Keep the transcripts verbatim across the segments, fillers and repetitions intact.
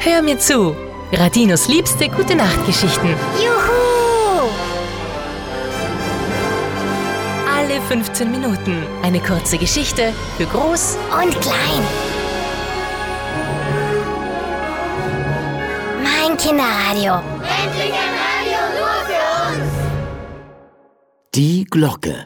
Hör mir zu. Radinos liebste Gute-Nacht-Geschichten. Juhu! Alle fünfzehn Minuten eine kurze Geschichte für Groß Und klein. Mein Kinderradio. Endlich ein Radio nur für uns! Die Glocke.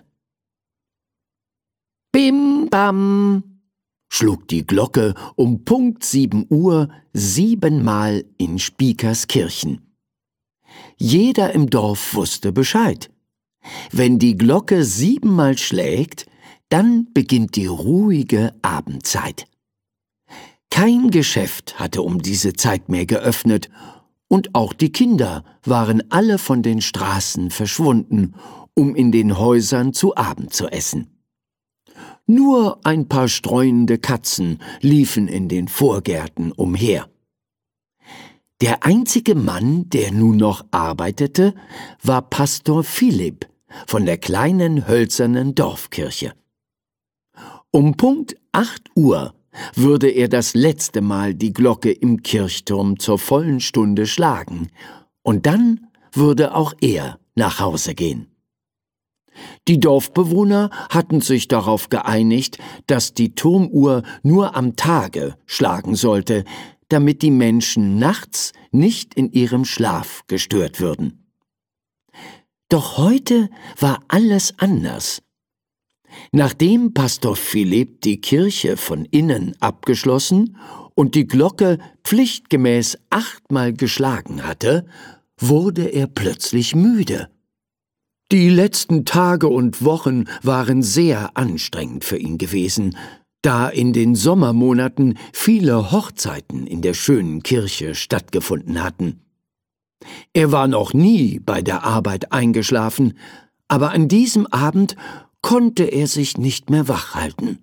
Bim bam, schlug die Glocke um Punkt sieben Uhr siebenmal in Spiekerskirchen. Jeder im Dorf wusste Bescheid. Wenn die Glocke siebenmal schlägt, dann beginnt die ruhige Abendzeit. Kein Geschäft hatte um diese Zeit mehr geöffnet, und auch die Kinder waren alle von den Straßen verschwunden, um in den Häusern zu Abend zu essen. Nur ein paar streunende Katzen liefen in den Vorgärten umher. Der einzige Mann, der nun noch arbeitete, war Pastor Philipp von der kleinen hölzernen Dorfkirche. Um Punkt acht Uhr würde er das letzte Mal die Glocke im Kirchturm zur vollen Stunde schlagen, und dann würde auch er nach Hause gehen. Die Dorfbewohner hatten sich darauf geeinigt, dass die Turmuhr nur am Tage schlagen sollte, damit die Menschen nachts nicht in ihrem Schlaf gestört würden. Doch heute war alles anders. Nachdem Pastor Philipp die Kirche von innen abgeschlossen und die Glocke pflichtgemäß achtmal geschlagen hatte, wurde er plötzlich müde. Die letzten Tage und Wochen waren sehr anstrengend für ihn gewesen, da in den Sommermonaten viele Hochzeiten in der schönen Kirche stattgefunden hatten. Er war noch nie bei der Arbeit eingeschlafen, aber an diesem Abend konnte er sich nicht mehr wach halten.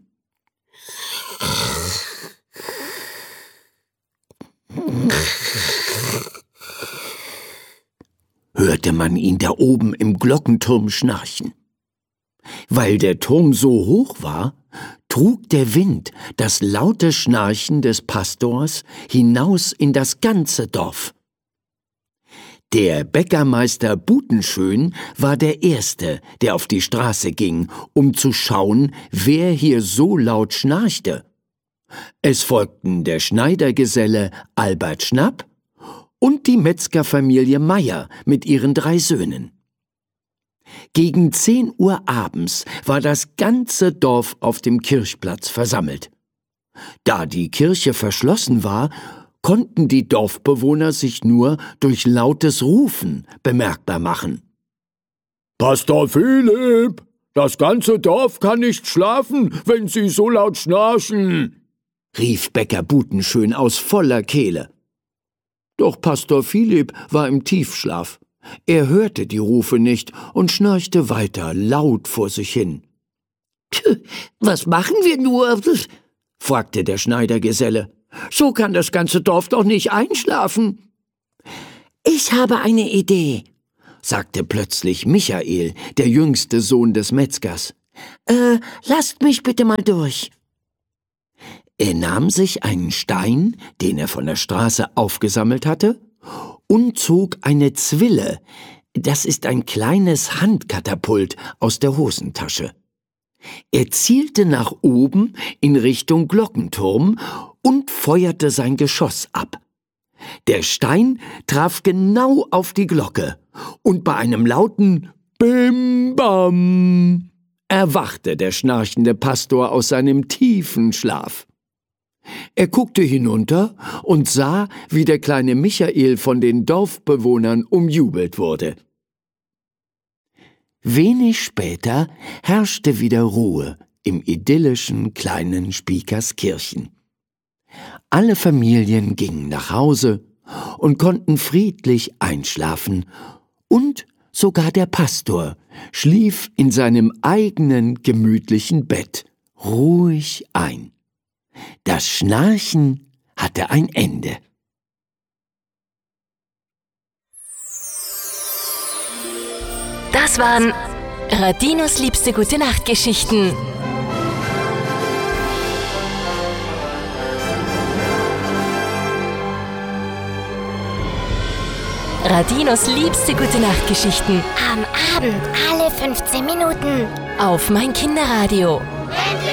Hörte man ihn da oben im Glockenturm schnarchen. Weil der Turm so hoch war, trug der Wind das laute Schnarchen des Pastors hinaus in das ganze Dorf. Der Bäckermeister Butenschön war der Erste, der auf die Straße ging, um zu schauen, wer hier so laut schnarchte. Es folgten der Schneidergeselle Albert Schnapp und die Metzgerfamilie Meier mit ihren drei Söhnen. Gegen zehn Uhr abends war das ganze Dorf auf dem Kirchplatz versammelt. Da die Kirche verschlossen war, konnten die Dorfbewohner sich nur durch lautes Rufen bemerkbar machen. »Pastor Philipp, das ganze Dorf kann nicht schlafen, wenn Sie so laut schnarchen«, rief Bäcker Butenschön aus voller Kehle. Doch Pastor Philipp war im Tiefschlaf. Er hörte die Rufe nicht und schnarchte weiter laut vor sich hin. »Was machen wir nur?« fragte der Schneidergeselle. »So kann das ganze Dorf doch nicht einschlafen.« »Ich habe eine Idee«, sagte plötzlich Michael, der jüngste Sohn des Metzgers. »Äh, lasst mich bitte mal durch.« Er nahm sich einen Stein, den er von der Straße aufgesammelt hatte, und zog eine Zwille, das ist ein kleines Handkatapult, aus der Hosentasche. Er zielte nach oben in Richtung Glockenturm und feuerte sein Geschoss ab. Der Stein traf genau auf die Glocke, und bei einem lauten Bim Bam erwachte der schnarchende Pastor aus seinem tiefen Schlaf. Er guckte hinunter und sah, wie der kleine Michael von den Dorfbewohnern umjubelt wurde. Wenig später herrschte wieder Ruhe im idyllischen kleinen Spiekerskirchen. Alle Familien gingen nach Hause und konnten friedlich einschlafen, und sogar der Pastor schlief in seinem eigenen gemütlichen Bett ruhig ein. Das Schnarchen hatte ein Ende. Das waren Radinos liebste Gute-Nacht-Geschichten. Radinos liebste Gute-Nacht-Geschichten. Am Abend alle fünfzehn Minuten. Auf mein Kinderradio.